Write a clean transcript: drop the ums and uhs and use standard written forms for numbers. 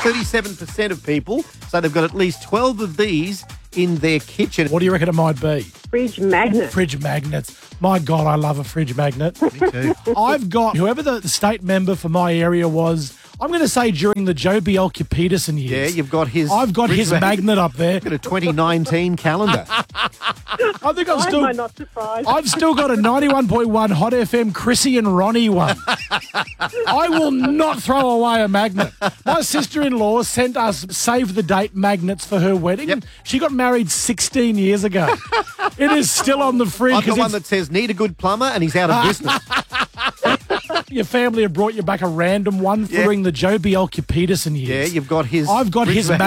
37% of people say they've got at least 12 of these in their kitchen. What do you reckon it might be? Fridge magnet. Fridge magnets. My God, I love a fridge magnet. Me too. I've got whoever the state member for my area was, I'm going to say during the Joe Bjelke-Peterson years. Yeah, you've got his... I've got fridge his magnet up there. Got a 2019 calendar. I think Why am I not surprised? I've still got a 91.1 Hot FM Chrissy and Ronnie one. I will not throw away a magnet. My sister-in-law sent us save the date magnets for her wedding. Yep. She got married 16 years ago. It is still on the fridge. I've got one that says, need a good plumber, and he's out of business. Your family have brought you back a random one during the Joe Bjelke-Peterson years. Yeah, you've got his... I've got fridge his magnet.